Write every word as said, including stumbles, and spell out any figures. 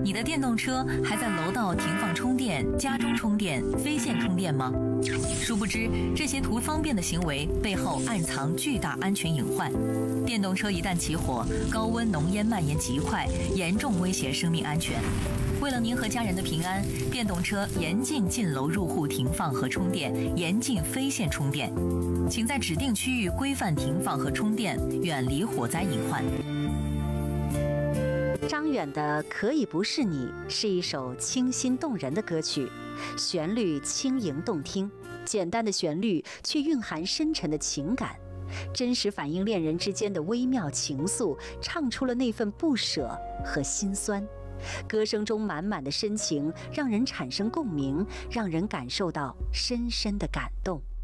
你的电动车还在楼道停放充电、家中充电、非线充电吗？殊不知，这些图方便的行为背后暗藏巨大安全隐患。电动车一旦起火，高温浓烟蔓延极快，严重威胁生命安全。为了您和家人的平安，电动车严禁进楼入户停放和充电，严禁非线充电。请在指定区域规范停放和充电，远离火灾隐患。 张远的《可以不是你》是一首清新动人的歌曲，旋律轻盈动听，简单的旋律却蕴含深沉的情感，真实反映恋人之间的微妙情愫，唱出了那份不舍和心酸。歌声中满满的深情，让人产生共鸣，让人感受到深深的感动。